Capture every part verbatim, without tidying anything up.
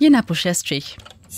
Jena Puszewczyk.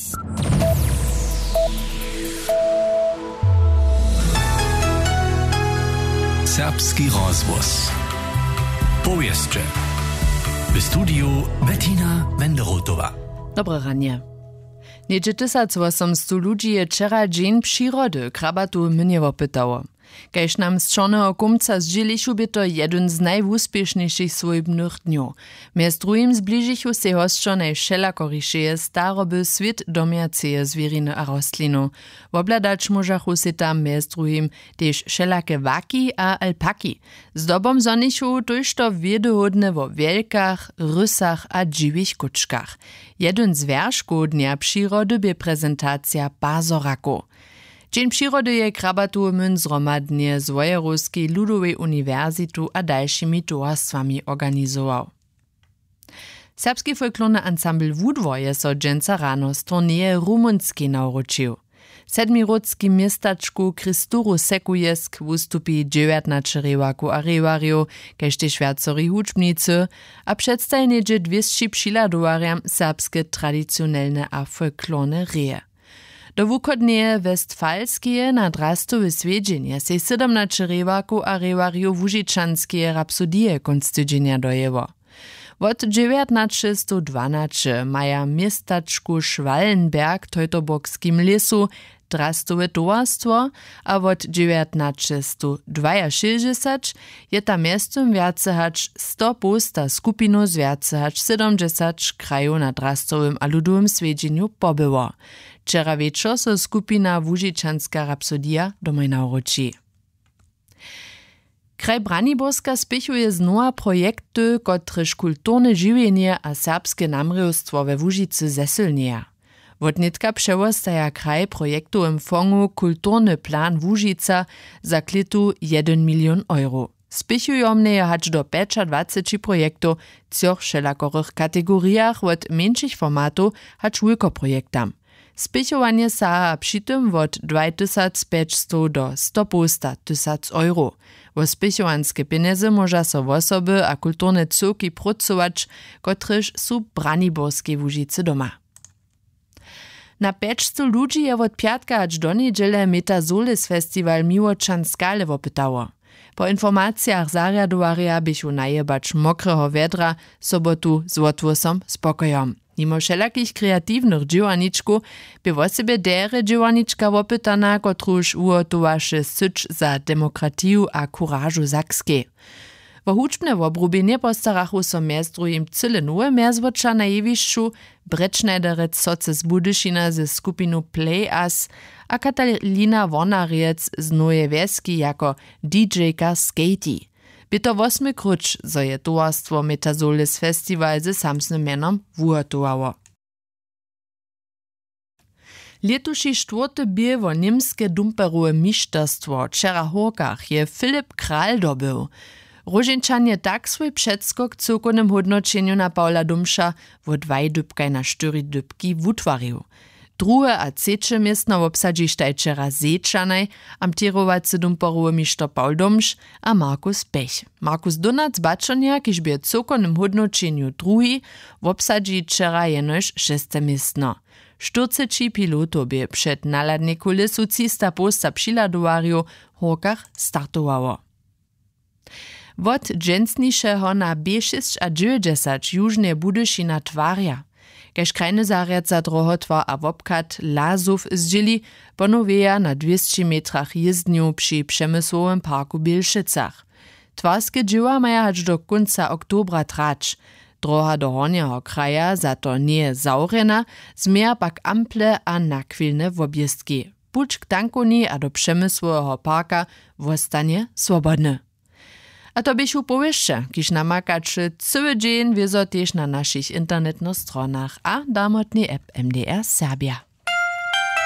Serbski rozwóz. Powieszcze. W studiu Bettina Wenderotowa. Dobre ranie. Niedzie tysac osemstu ludzi je wczera dzień przyrody krabatu mnie opytało. Kajż nam z Czarnego Kumca zdźělichu by to jeden z najwuspiešniejších swojbnych dniów. Mjez drugim zbližichu se hosčo najšelakorišeje staroby svit domiaceje zwieriny a rostlinu. Wobladać możachu se tam mjez drugim tež šelake waki a alpaki. Zdobom zonichu tuž to wiedehodne wo wielkach, rysach a dziwich kuczkach. Jeden z wierzchów dnia przyrody by prezentacja bazoraku. Dzień przyrody je krabatu myn zromadnie z Wojeruskiej Ludowej Uniwersytu a dalszymi towarstwami organizował. Serbski folklorny ansambl Wudwo je so dżęca rano z turnieje rumunskie nauczył. Sedmirodski miestaczku Kristuru Sekujesk wustupi dziewiętnaście rewaku a rewariu, kež tež viacori hučbnicy, a przedstajniedzie dwieście přiladowarjam serbskie tradycjonalne a folklorne reje. Do wukodneje westfalskie na drastowe swiedźenie se siedemnaście rewaku a rewariu wužičanskie rapsodije konstydzenia dojewo. Wot dziewiętnaście dwanaście maja miestaczku Schwallenberg teutoborskim lesu drastowe towarstwo, a wot dziewiętnaście dwušesťdesiat je tam miestem viace hač sto posta skupinu z viace hač sedemdziesiąt krajów na drastowym a ludowym swiedźeniu pobyło. Wczera wieczor so skupina Wužičanska rapsodia domaj nauroči. Kraj Braniborska spichuje znowa projekty, kotrež kulturne žiwienie a serbskie namrywstwo we Łužicy zesilnieja. Wotnitka przewostaja kraj projektowym fondu Kulturny plan Łužica za klitu jeden milion euro. Spichują mnie hać do dwadzieścia projektów w trzech wszelakorych kategoriach od mniejszych formatów hać wielkoprojektam. Spichowanie saha przy tym od dwa tysiące pięćset do sto tysięcy euro. Wo spichowanskie pieniądze może so osoby a kulturne cyrki pracować, kotrež su Braniborskie Łužicy doma. Na pięćset ludzi je od piatka aż do niedziele Metazolis Festival Miłočanskale wopytało. Po informacjach zariadowaria bychu najebacz mokreho wiedra sobotu z odwósom spokojom. Mimo wszelakich kreatywnych dziełaniczków by o sobie dere dziełaniczka wopytana, kotruż ugotowaše syć za demokratiju a kurażu Sakskiej. Wo hučbne wobrubienie postarachu so mjez drugim cyle nowe mjezwoča na jewišću, Brečnajderec soce z Budyšina ze skupinu Play Us a Katalina Warnariec z Noje Wieski jako didżejka Skatey. By to osmy kruč, zo je towarstwo Metazolis Festival ze samsnym mianom wuhotowało. Letuši czwarty bier wo niemskie dumperowe mišterstwo wczera Horkach je Filip Kral dobył. Różniczanie tak swój przedskok cyrkownym hodnoczeniu na Paula Dumsza wo dwaj dybkaj na cztery dybki wutwarił. Druhe a trzecie miestno obsadzi wczera Zečanaj, amtirowacy dumperowy mister Paul Dumsz a Markus Pech. Markus Dunac Bačonja, kiž by cyrkownym hodnoczeniu drugi, obsadzi wczera jenož šeste miestno. czterdzieści pilotów by przed naladnej kulisu trzysta posta přiladowariu Horkach startowało. Wot dżęsnišeho na B šesťdesiat južne Budyšina twarja. Kaž krajny zariad za drohotwar a wobkat Lazów zdźěli ponoweja na dwieście metrach jezdniu przy Przemysłowym parku Bielšicach. Twarskie dzieła maja hać do końca oktobra trać. Droha do hornjeho kraja za to nie zaurjena, zmija pak ample a nakwilne wobjezdki. Puć k tankoni a do Przemysłowego parka wostanie swobodny. A to bychu powieszcze, kiż namakaczy cały dzień wiezo też na naszych internetnych stronach a damotny app M D R Serbia.